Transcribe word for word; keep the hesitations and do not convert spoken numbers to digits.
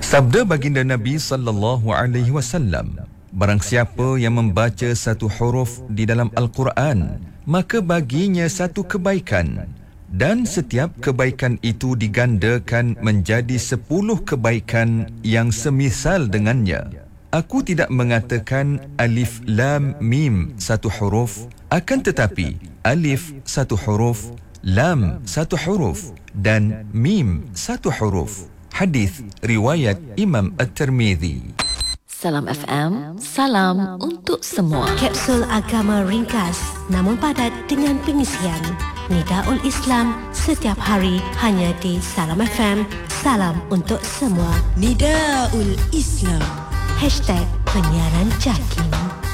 Sabda baginda Nabi sallallahu alaihi wasallam, barang siapa yang membaca satu huruf di dalam Al-Quran, maka baginya satu kebaikan, dan setiap kebaikan itu digandakan menjadi sepuluh kebaikan yang semisal dengannya. Aku tidak mengatakan alif lam mim satu huruf, akan tetapi alif satu huruf, lam satu huruf, dan mim satu huruf. Hadis riwayat Imam At-Tirmizi. Salam F M, salam untuk semua. Kapsul agama ringkas namun padat dengan pengisian Nidaul Islam setiap hari hanya di Salam F M. Salam untuk semua. Nidaul Islam. Hashtag penyiaran Jakim.